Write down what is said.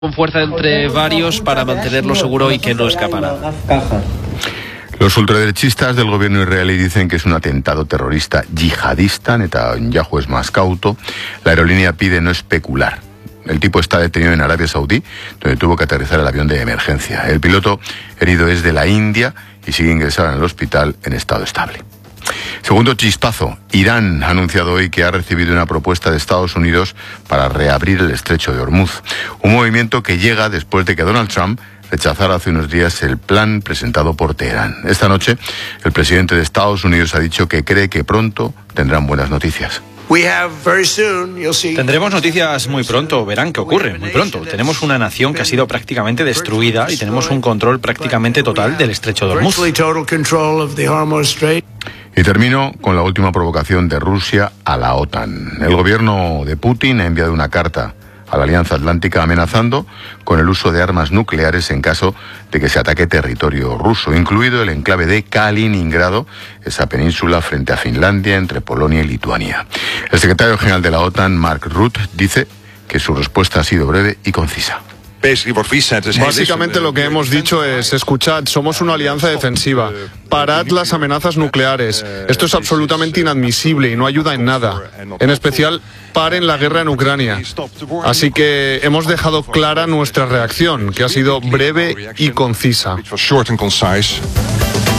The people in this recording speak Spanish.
con fuerza entre varios para mantenerlo seguro y que no escapara. Los ultraderechistas del gobierno israelí dicen que es un atentado terrorista yihadista. Netanyahu es más cauto. La aerolínea pide no especular. El tipo está detenido en Arabia Saudí, donde tuvo que aterrizar el avión de emergencia. El piloto herido es de la India y sigue ingresado en el hospital en estado estable. Segundo chispazo, Irán ha anunciado hoy que ha recibido una propuesta de Estados Unidos para reabrir el estrecho de Hormuz. Un movimiento que llega después de que Donald Trump rechazara hace unos días el plan presentado por Teherán. Esta noche, el presidente de Estados Unidos ha dicho que cree que pronto tendrán buenas noticias. Tendremos noticias muy pronto, verán qué ocurre, muy pronto. Tenemos una nación que ha sido prácticamente destruida y tenemos un control prácticamente total del estrecho de Hormuz. Y termino con la última provocación de Rusia a la OTAN. El gobierno de Putin ha enviado una carta a la Alianza Atlántica amenazando con el uso de armas nucleares en caso de que se ataque territorio ruso, incluido el enclave de Kaliningrado, esa península frente a Finlandia, entre Polonia y Lituania. El secretario general de la OTAN, Mark Rutte, dice que su respuesta ha sido breve y concisa. Básicamente lo que hemos dicho es, escuchad, somos una alianza defensiva, parad las amenazas nucleares, esto es absolutamente inadmisible y no ayuda en nada, en especial paren la guerra en Ucrania. Así que hemos dejado clara nuestra reacción, que ha sido breve y concisa.